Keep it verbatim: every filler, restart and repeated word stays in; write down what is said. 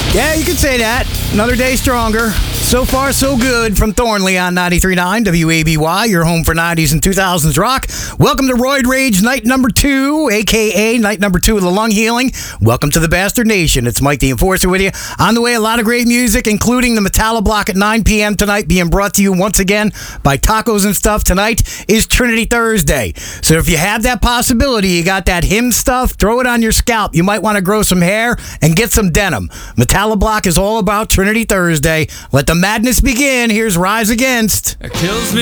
Yeah, you could say that. Another day stronger. So far, so good from Thornley on ninety-three point nine W A B Y, your home for nineties and two thousands rock. Welcome to Roid Rage night number two, a k a night number two of the lung healing. Welcome to the Bastard Nation. It's Mike the Enforcer with you. On the way, a lot of great music, including the Metallo Block at nine p.m. tonight, being brought to you once again by Tacos and Stuff. Tonight is Trinity Thursday. So if you have that possibility, you got that hymn stuff, throw it on your scalp. You might want to grow some hair and get some denim. Metallo Block is all about Trinity Thursday. Let the madness begin. Here's Rise Against. It kills me.